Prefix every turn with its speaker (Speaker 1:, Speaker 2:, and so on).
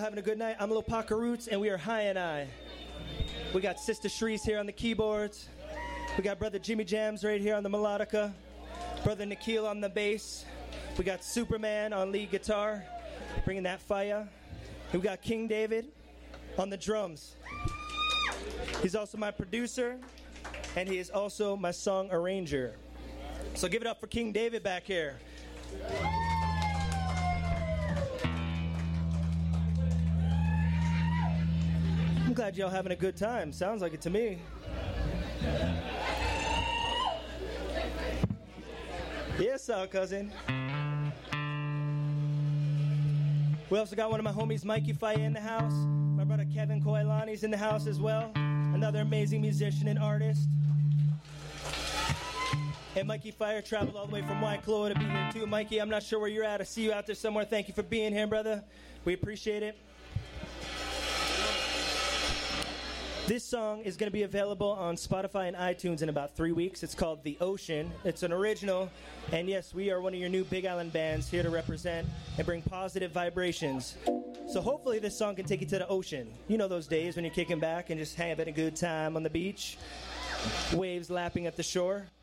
Speaker 1: having a good night? I'm Lil Paca Roots, and we are High and I. We got Sister Shrees here on the keyboards. We got Brother Jimmy Jams right here on the melodica. Brother Nikhil on the bass. We got Superman on lead guitar, bringing that fire. And we got King David on the drums. He's also my producer, and he is also my song arranger. So give it up for King David back here. I'm glad y'all having a good time. Sounds like it to me. Yes, cousin. We also got one of my homies, Mikey Faya, in the house. My brother Kevin Koilani's in the house as well. Another amazing musician and artist. And Mikey Fire traveled all the way from Waikoloa to be here too. Mikey, I'm not sure where you're at. I see you out there somewhere. Thank you for being here, brother. We appreciate it. This song is going to be available on Spotify and iTunes in about 3 weeks. It's called The Ocean. It's an original. And yes, we are one of your new Big Island bands here to represent and bring positive vibrations. So hopefully this song can take you to the ocean. You know those days when you're kicking back and just having a good time on the beach. Waves lapping at the shore.